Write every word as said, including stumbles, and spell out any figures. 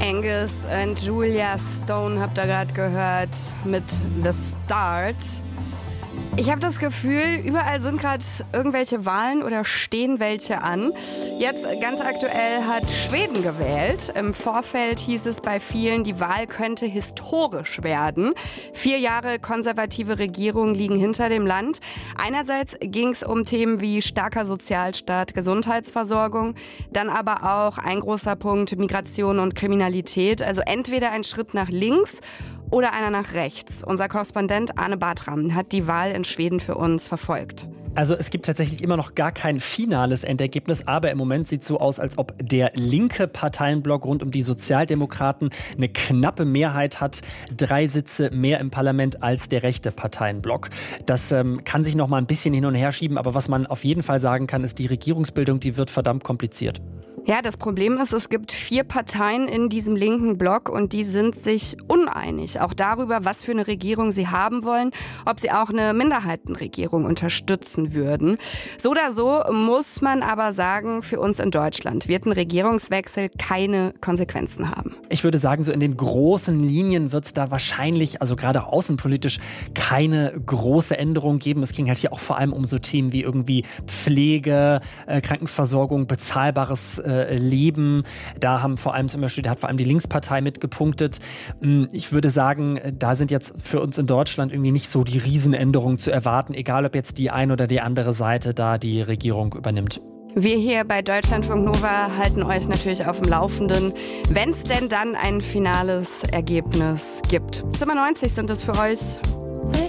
Angus und Julia Stone habt ihr gerade gehört mit The Start. Ich habe das Gefühl, überall sind gerade irgendwelche Wahlen oder stehen welche an. Jetzt ganz aktuell hat Schweden gewählt. Im Vorfeld hieß es bei vielen, die Wahl könnte historisch werden. Vier Jahre konservative Regierung liegen hinter dem Land. Einerseits ging es um Themen wie starker Sozialstaat, Gesundheitsversorgung, dann aber auch ein großer Punkt Migration und Kriminalität. Also entweder ein Schritt nach links oder einer nach rechts. Unser Korrespondent Arne Bartram hat die Wahl in Schweden für uns verfolgt. Also es gibt tatsächlich immer noch gar kein finales Endergebnis, aber im Moment sieht es so aus, als ob der linke Parteienblock rund um die Sozialdemokraten eine knappe Mehrheit hat. Drei Sitze mehr im Parlament als der rechte Parteienblock. Das ähm, kann sich noch mal ein bisschen hin und her schieben, aber was man auf jeden Fall sagen kann, ist, die Regierungsbildung, die wird verdammt kompliziert. Ja, das Problem ist, es gibt vier Parteien in diesem linken Block und die sind sich uneinig. Auch darüber, was für eine Regierung sie haben wollen, ob sie auch eine Minderheitenregierung unterstützen würden. So oder so muss man aber sagen, für uns in Deutschland wird ein Regierungswechsel keine Konsequenzen haben. Ich würde sagen, so in den großen Linien wird es da wahrscheinlich, also gerade auch außenpolitisch, keine große Änderung geben. Es ging halt hier auch vor allem um so Themen wie irgendwie Pflege, äh, Krankenversorgung, bezahlbares äh, Leben. Da haben vor allem zum Beispiel, hat vor allem die Linkspartei mitgepunktet. Ich würde sagen, da sind jetzt für uns in Deutschland irgendwie nicht so die Riesenänderungen zu erwarten, egal ob jetzt die eine oder die andere Seite da die Regierung übernimmt. Wir hier bei Deutschlandfunk Nova halten euch natürlich auf dem Laufenden, wenn es denn dann ein finales Ergebnis gibt. Zimmer neunzig sind es für euch.